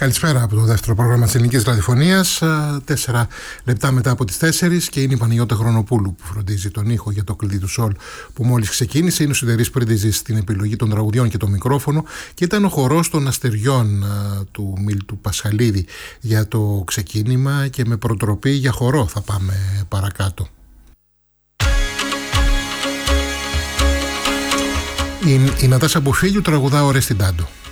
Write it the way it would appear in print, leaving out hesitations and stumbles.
Καλησπέρα από το δεύτερο πρόγραμμα της Ελληνικής Ραδιοφωνίας. 4 λεπτά μετά από τις 4 και είναι η Παναγιώτα Χρονοπούλου που φροντίζει τον ήχο για το κλειδί του Σολ που μόλις ξεκίνησε. Είναι ο Σιδερής Πρίντιζης στην επιλογή των τραγουδιών και το μικρόφωνο και ήταν ο χορός των αστεριών του Μίλτου Πασχαλίδη για το ξεκίνημα και με προτροπή για χορό θα πάμε παρακάτω. Η Νατάσα Μποφίλιου τραγουδά «Ωρες στην Τάντο».